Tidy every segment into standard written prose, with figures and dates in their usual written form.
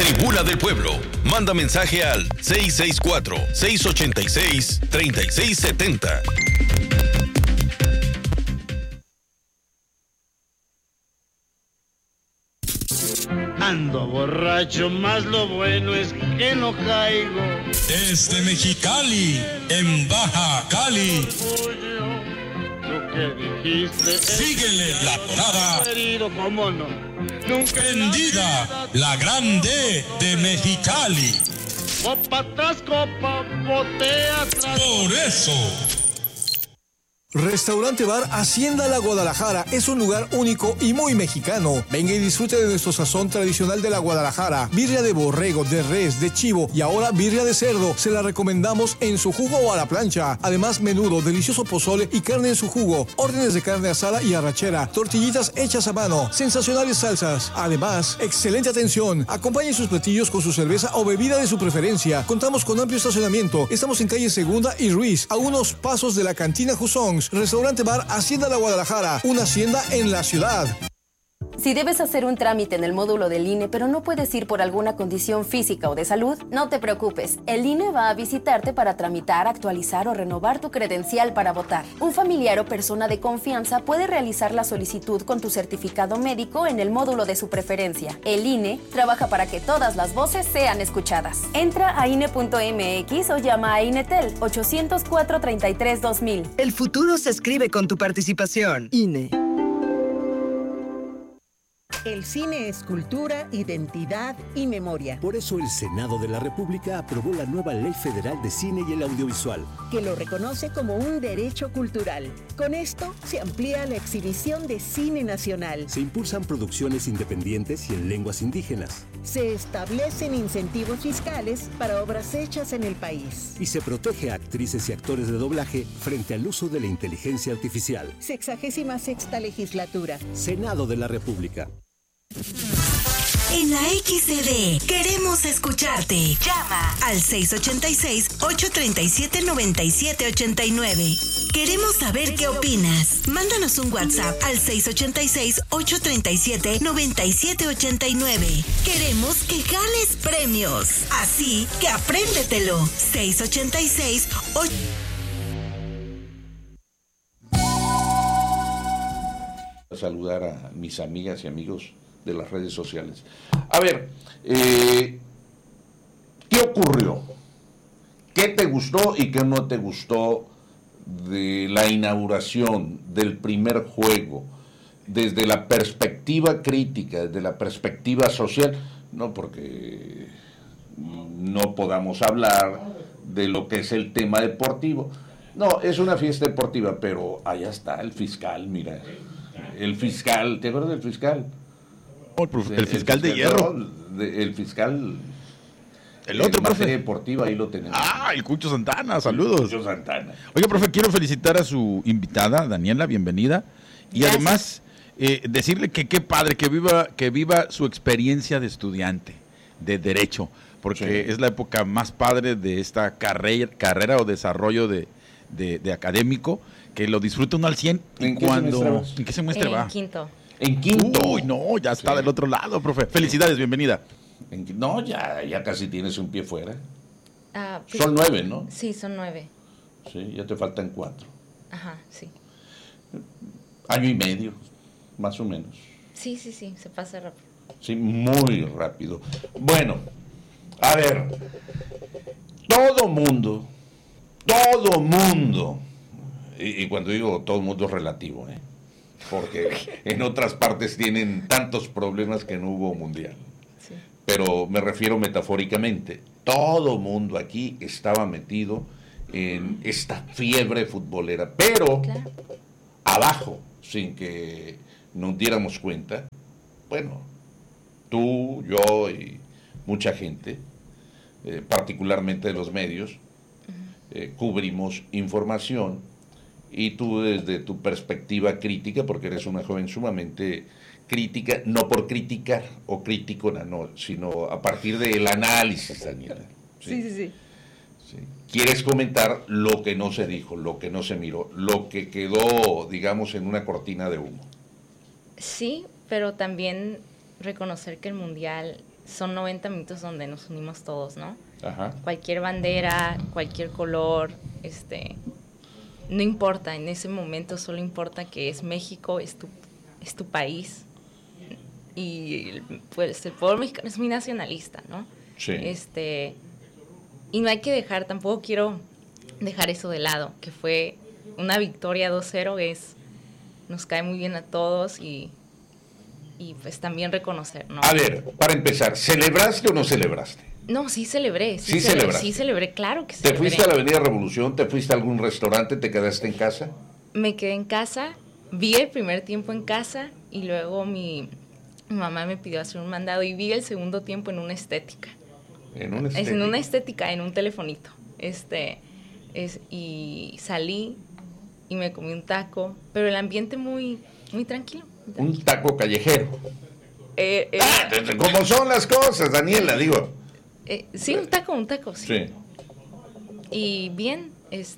Tribuna del Pueblo. Manda mensaje al 664-686-3670. Ando borracho, más lo bueno es que no caigo. Desde Mexicali, en Baja Cali. Lo que dijiste. Síguele la parada. Querido, cómo no. Nunca Prendida, la grande de Mexicali. Copa tras copa, botella tras. Por eso. Restaurante Bar Hacienda La Guadalajara es un lugar único y muy mexicano. Venga y disfrute de nuestro sazón tradicional de la Guadalajara. Birria de borrego, de res, de chivo y ahora birria de cerdo. Se la recomendamos en su jugo o a la plancha. Además, menudo, delicioso pozole y carne en su jugo. Órdenes de carne asada y arrachera. Tortillitas hechas a mano. Sensacionales salsas. Además, excelente atención. Acompañe sus platillos con su cerveza o bebida de su preferencia. Contamos con amplio estacionamiento. Estamos en calle Segunda y Ruiz, a unos pasos de la cantina Jusón. Restaurante Bar Hacienda La Guadalajara, una hacienda en la ciudad. Si debes hacer un trámite en el módulo del INE, pero no puedes ir por alguna condición física o de salud, no te preocupes. El INE va a visitarte para tramitar, actualizar o renovar tu credencial para votar. Un familiar o persona de confianza puede realizar la solicitud con tu certificado médico en el módulo de su preferencia. El INE trabaja para que todas las voces sean escuchadas. Entra a INE.mx o llama a INETEL 804-33-2000. El futuro se escribe con tu participación. INE. El cine es cultura, identidad y memoria. Por eso el Senado de la República aprobó la nueva Ley Federal de Cine y el Audiovisual, que lo reconoce como un derecho cultural. Con esto se amplía la exhibición de cine nacional. Se impulsan producciones independientes y en lenguas indígenas. Se establecen incentivos fiscales para obras hechas en el país. Y se protege a actrices y actores de doblaje frente al uso de la inteligencia artificial. 66ª legislatura. Senado de la República. En la XCD queremos escucharte. Llama al 686-837-9789. Queremos saber qué opinas. Mándanos un WhatsApp al 686-837-9789. Queremos que ganes premios. Así que apréndetelo. 686 saludar a mis amigas y amigos de las redes sociales. A ver, ¿qué ocurrió? ¿Qué te gustó y qué no te gustó de la inauguración del primer juego? Desde la perspectiva crítica, desde la perspectiva social, no porque no podamos hablar de lo que es el tema deportivo. No, es una fiesta deportiva, pero allá está el fiscal, mira. El fiscal, ¿te acuerdas del fiscal? El fiscal de hierro. El fiscal. El otro, profe. Deportiva, ahí lo tenemos. Ah, el Cucho Santana, saludos. Cucho Santana. Oiga, profe, quiero felicitar a su invitada, Daniela, bienvenida. Y gracias. Además, decirle que qué padre, que viva su experiencia de estudiante, de Derecho, porque sí, es la época más padre de esta carrera o desarrollo de académico, que lo disfruta uno al 100. ¿En qué semestre va? En quinto. En quinto. Uy, no, ya está del otro lado, profe. Felicidades, bienvenida. No, ya casi tienes un pie fuera. Pues, son 9, ¿no? Sí, son 9. Sí, ya te faltan 4. Ajá, sí. Año y medio, más o menos. Sí, se pasa rápido. Sí, muy rápido. Bueno, a ver, todo mundo, y cuando digo todo mundo es relativo, porque en otras partes tienen tantos problemas que no hubo mundial. Sí. Pero me refiero metafóricamente, todo mundo aquí estaba metido en esta fiebre futbolera, pero claro, abajo, sin que nos diéramos cuenta, bueno, tú, yo y mucha gente, particularmente de los medios, cubrimos información, y tú desde tu perspectiva crítica, porque eres una joven sumamente crítica, no por criticar o crítico, no, sino a partir del análisis, Daniela. Sí. ¿Quieres comentar lo que no se dijo, lo que no se miró, lo que quedó, digamos, en una cortina de humo? Sí, pero también reconocer que el Mundial son 90 minutos donde nos unimos todos, ¿no? Ajá. Cualquier bandera, cualquier color, no importa, en ese momento solo importa que es México, es tu país. Y pues el pueblo mexicano es muy nacionalista, ¿no? Sí. Y no hay que dejar, tampoco quiero dejar eso de lado, que fue una victoria 2-0, nos cae muy bien a todos y pues también reconocer, ¿no? A ver, para empezar, ¿celebraste o no celebraste? No, sí celebré, sí celebré, claro que sí. ¿Te fuiste a la Avenida Revolución? ¿Te fuiste a algún restaurante? ¿Te quedaste en casa? Me quedé en casa, vi el primer tiempo en casa y luego mi mamá me pidió hacer un mandado y vi el segundo tiempo en una estética. ¿En una estética? En una estética, en un telefonito. Y salí y me comí un taco, pero el ambiente muy, muy tranquilo. Un taco callejero. ¿Cómo son las cosas, Daniela? Digo. Sí, un taco, sí. Sí. Y bien,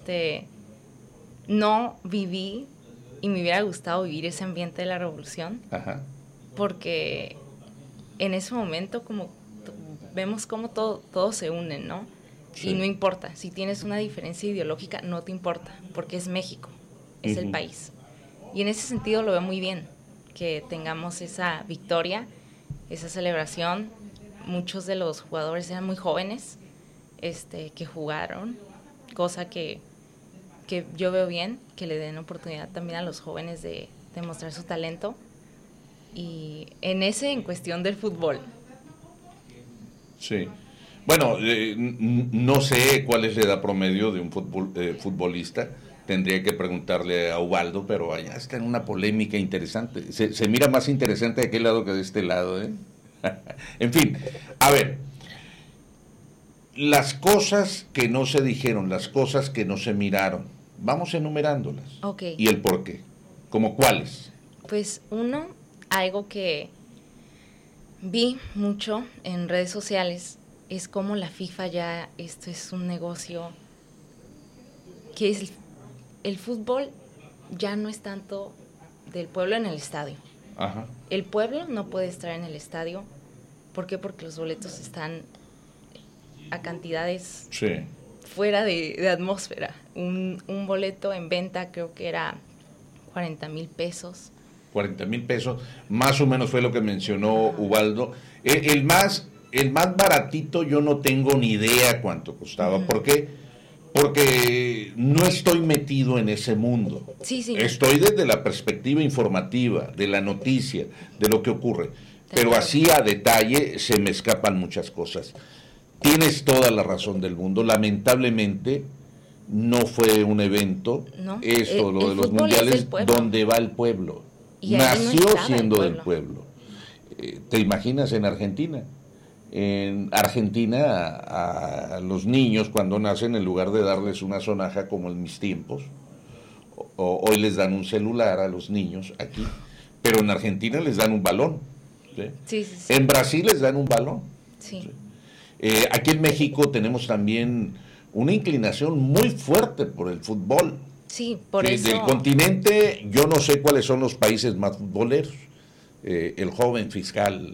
no viví y me hubiera gustado vivir ese ambiente de la revolución. Ajá. Porque en ese momento como vemos cómo todo se une, ¿no? Sí. Y no importa, si tienes una diferencia ideológica, no te importa, porque es México, es el país. Y en ese sentido lo veo muy bien, que tengamos esa victoria, esa celebración. Muchos de los jugadores eran muy jóvenes, que jugaron, cosa que yo veo bien, que le den oportunidad también a los jóvenes de mostrar su talento. Y en cuestión del fútbol. Sí. Bueno, no sé cuál es la edad promedio de un futbolista. Tendría que preguntarle a Ubaldo, pero allá está en una polémica interesante. Se mira más interesante de aquel lado que de este lado, ¿eh? En fin, a ver. Las cosas que no se dijeron, las cosas que no se miraron, vamos enumerándolas. Okay. ¿Y el por qué? ¿Cómo cuáles? Pues algo que vi mucho en redes sociales es como la FIFA ya, esto es un negocio, que es el fútbol ya no es tanto del pueblo en el estadio. Ajá. El pueblo no puede estar en el estadio. ¿Por qué? Porque los boletos están a cantidades fuera de atmósfera. Un boleto en venta creo que era 40,000 pesos. 40,000 pesos, más o menos fue lo que mencionó Ubaldo. El más baratito yo no tengo ni idea cuánto costaba. ¿Por qué? Porque no estoy metido en ese mundo. Sí. Estoy desde la perspectiva informativa, de la noticia, de lo que ocurre. Pero así a detalle se me escapan muchas cosas. Tienes toda la razón del mundo. Lamentablemente no fue un evento, lo de los mundiales, donde va el pueblo. Y nació siendo del pueblo. ¿Te imaginas en Argentina? En Argentina a los niños cuando nacen, en lugar de darles una sonaja como en mis tiempos, hoy les dan un celular a los niños aquí, pero en Argentina les dan un balón. ¿sí? Sí. En Brasil les dan un balón. Sí. Aquí en México tenemos también una inclinación muy fuerte por el fútbol. Sí, por eso. Del continente, yo no sé cuáles son los países más futboleros. El joven fiscal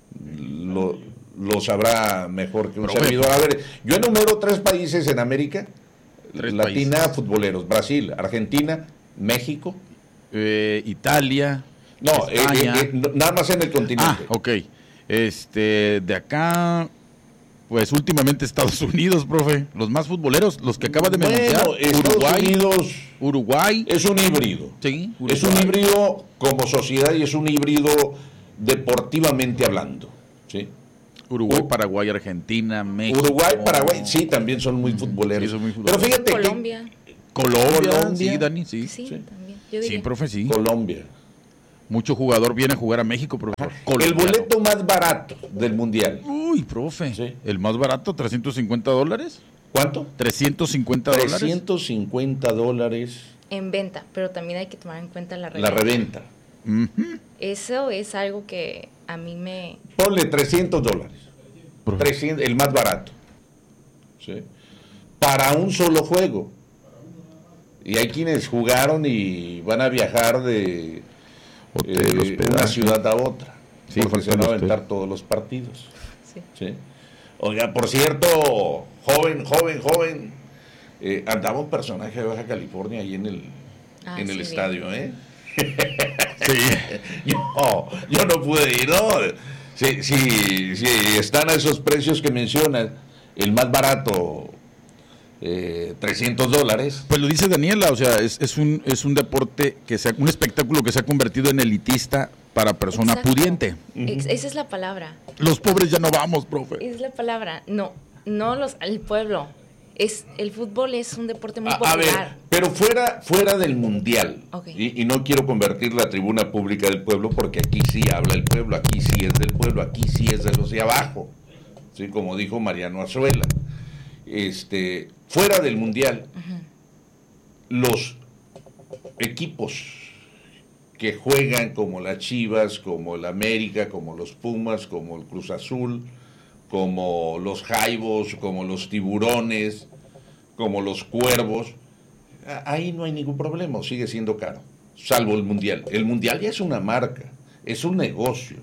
lo sabrá mejor que un servidor. A ver, yo enumero 3 países en América Latina futboleros: Brasil, Argentina, México, Italia. No, nada más en el continente. Ok. De acá, pues últimamente Estados Unidos, profe. Los más futboleros, los que acaba de mencionar. Uruguay. Es un híbrido. Sí. Uruguay. Es un híbrido como sociedad y es un híbrido deportivamente hablando. ¿Sí? Uruguay, Paraguay, Argentina, México. Uruguay, Paraguay, sí, también son muy futboleros. Sí, son muy futboleros. Pero fíjate Colombia. Sí, Dani, sí. Sí, también. Yo diría. Sí, profe, sí. Colombia. Mucho jugador viene a jugar a México, profesor. El boleto más barato del mundial. Uy, profe. El más barato, $350. ¿Cuánto? $350. $350. En venta, pero también hay que tomar en cuenta la reventa. La reventa. Eso es algo que a mí me... Ponle $300. 300, el más barato. ¿Sí? Para un solo juego. Y hay quienes jugaron y van a viajar de una ciudad a otra. Sí, porque se van a faltan aventar todos los partidos. Sí. ¿Sí? Oiga, por cierto, joven, andaba un personaje de Baja California ahí en el estadio, ¿eh? Sí. Yo no pude ir, ¿no? Si están a esos precios que mencionas, el más barato, $300. Pues lo dice Daniela, o sea, es un deporte, un espectáculo que se ha convertido en elitista para persona Exacto. pudiente. Esa es la palabra. Los pobres ya no vamos, profe. Es la palabra. No el pueblo. El fútbol es un deporte muy popular. A ver, pero fuera del mundial, Okay. y no quiero convertir la tribuna pública del pueblo, porque aquí sí habla el pueblo, aquí sí es del pueblo, aquí sí es de los de abajo, ¿sí? Como dijo Mariano Azuela. Fuera del mundial, los equipos que juegan como las Chivas, como el América, como los Pumas, como el Cruz Azul, como los Jaibos, como los Tiburones, como los Cuervos, ahí no hay ningún problema, sigue siendo caro, salvo el mundial. El mundial ya es una marca, es un negocio.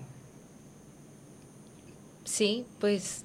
Sí, pues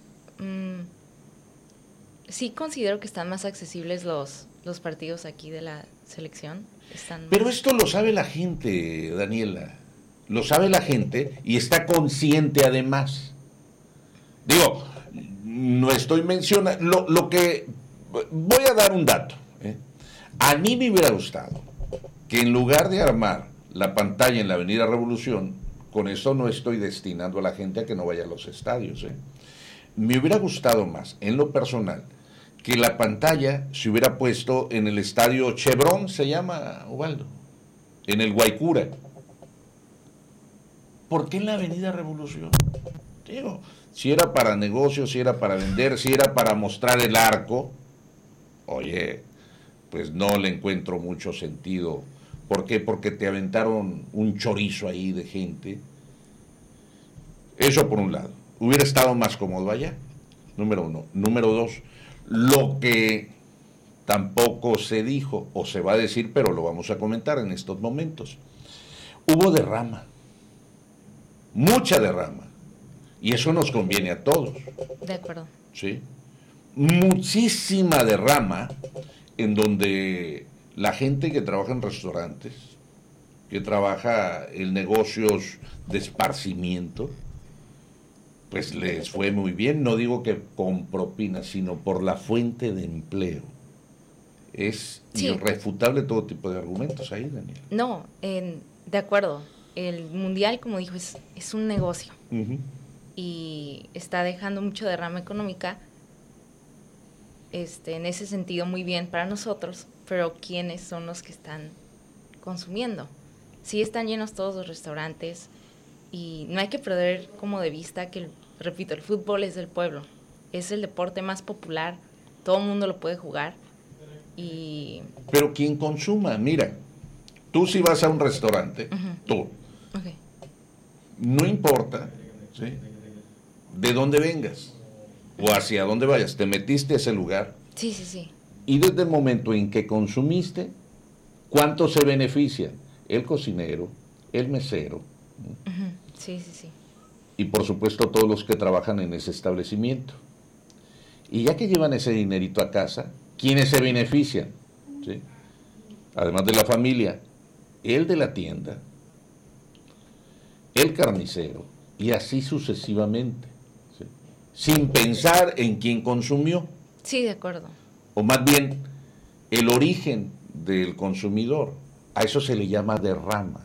sí considero que están más accesibles los partidos aquí de la selección. Pero esto lo sabe la gente, Daniela, lo sabe la gente y está consciente además. Digo, no estoy mencionando, lo que, voy a dar un dato, ¿eh? A mí me hubiera gustado que en lugar de armar la pantalla en la Avenida Revolución, con eso no estoy destinando a la gente a que no vaya a los estadios, ¿eh? Me hubiera gustado más, en lo personal, que la pantalla se hubiera puesto en el estadio Chevron, se llama, Ubaldo, en el Guaycura. ¿Por qué en la Avenida Revolución? Digo, si era para negocios, si era para vender, si era para mostrar el arco, oye, pues no le encuentro mucho sentido. ¿Por qué? Porque te aventaron un chorizo ahí de gente. Eso por un lado. Hubiera estado más cómodo allá, número uno. Número dos, lo que tampoco se dijo, o se va a decir, pero lo vamos a comentar en estos momentos. Hubo derrama, mucha derrama. Y eso nos conviene a todos. De acuerdo. ¿Sí? Muchísima derrama en donde la gente que trabaja en restaurantes, que trabaja en negocios de esparcimiento, pues les fue muy bien. No digo que con propina, sino por la fuente de empleo. Es irrefutable todo tipo de argumentos ahí, Daniel. No, de acuerdo. El mundial, como dijo, es un negocio. Y está dejando mucho derrama económica, en ese sentido muy bien para nosotros, pero ¿quiénes son los que están consumiendo? Sí están llenos todos los restaurantes y no hay que perder como de vista que, repito, el fútbol es del pueblo, es el deporte más popular, todo el mundo lo puede jugar. Pero quien consuma, mira, tú si vas a un restaurante, tú, no importa, ¿sí?, de dónde vengas o hacia dónde vayas, te metiste a ese lugar. Sí. Y desde el momento en que consumiste, ¿cuánto se beneficia? El cocinero, el mesero. Sí. Y por supuesto todos los que trabajan en ese establecimiento. Y ya que llevan ese dinerito a casa, ¿quiénes se benefician? ¿Sí? Además de la familia, el de la tienda, el carnicero, y así sucesivamente. Sin pensar en quién consumió. Sí, de acuerdo. O más bien, el origen del consumidor. A eso se le llama derrama.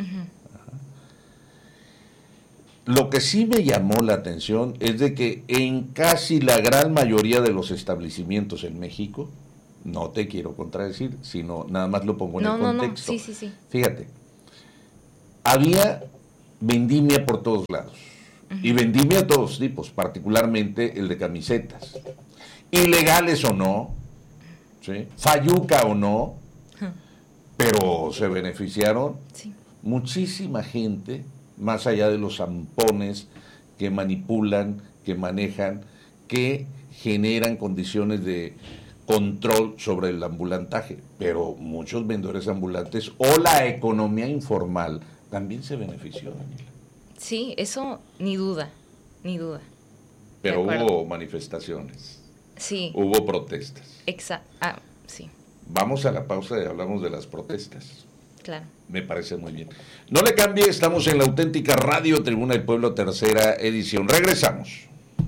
Lo que sí me llamó la atención es de que en casi la gran mayoría de los establecimientos en México, no te quiero contradecir, sino nada más lo pongo en el contexto. No. Sí. Fíjate, había vendimia por todos lados. Y vendimia a todos tipos, particularmente el de camisetas. Ilegales o no, ¿sí?, fayuca o no, pero se beneficiaron muchísima gente, más allá de los zampones que manipulan, que manejan, que generan condiciones de control sobre el ambulantaje. Pero muchos vendedores ambulantes o la economía informal también se benefició, Daniela. Sí, eso ni duda. Pero hubo manifestaciones. Sí. Hubo protestas. Exacto. Sí. Vamos a la pausa y hablamos de las protestas. Claro. Me parece muy bien. No le cambie, estamos en la auténtica Radio Tribuna del Pueblo, tercera edición. Regresamos.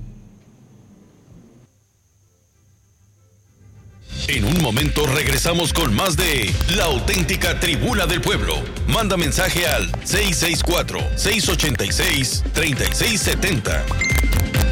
En un momento regresamos con más de La Auténtica Tribuna del Pueblo. Manda mensaje al 664-686-3670.